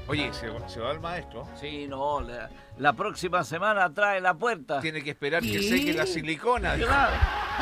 Oye, se va el maestro. Sí, no, la próxima semana trae la puerta. Tiene que esperar que seque la silicona. Claro.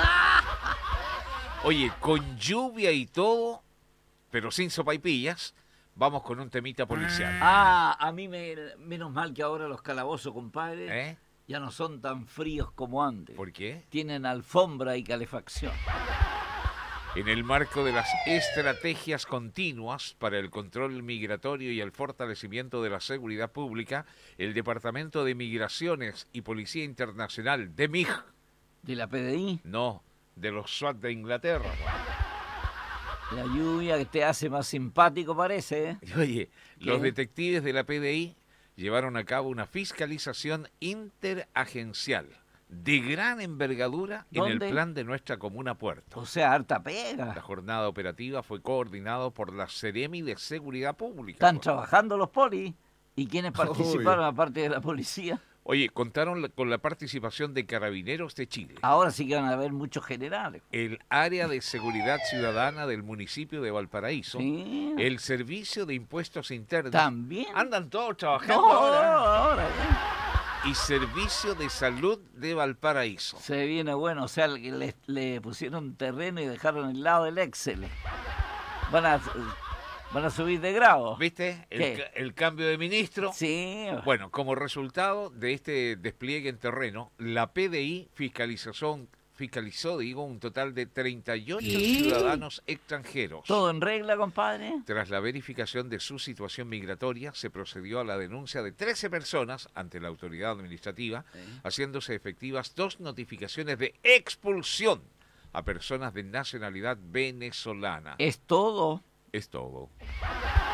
Oye, con lluvia y todo, pero sin sopaipillas, vamos con un temita policial. A mí menos mal que ahora los calabozos, compadre, ¿Eh? ya no son tan fríos como antes. ¿Por qué? Tienen alfombra y calefacción. En el marco de las estrategias continuas para el control migratorio y el fortalecimiento de la seguridad pública, el Departamento de Migraciones y Policía Internacional, DEMIG, ¿De la PDI? no, de los SWAT de Inglaterra. La lluvia que te hace más simpático parece, ¿eh? Oye, los ¿Qué? detectives de la PDI llevaron a cabo una fiscalización interagencial de gran envergadura en el ¿Dónde? plan de nuestra comuna Puerto. O sea, harta La pega. jornada operativa fue coordinada por la Seremi de Seguridad Pública. Están trabajando los polis. ¿Y quiénes participaron Obvio. aparte de la policía? Oye, contaron con la participación de Carabineros de Chile, Ahora sí que van a haber muchos generales. el área de seguridad ciudadana del municipio de Valparaíso, Sí. el servicio de impuestos internos. También. Andan todos trabajando No, ahora. ahora Y servicio de salud de Valparaíso. se viene bueno. O sea, le pusieron terreno y dejaron el lado del Excel. Van a subir de grado. ¿Viste? ¿Qué? El cambio de ministro. Sí. Bueno, como resultado de este despliegue en terreno, la PDI fiscalizó, un total de 38 ciudadanos extranjeros. ¿Todo en regla, compadre? Tras la verificación de su situación migratoria, se procedió a la denuncia de 13 personas ante la autoridad administrativa, haciéndose efectivas 2 notificaciones de expulsión a personas de nacionalidad venezolana. Es todo. Es todo.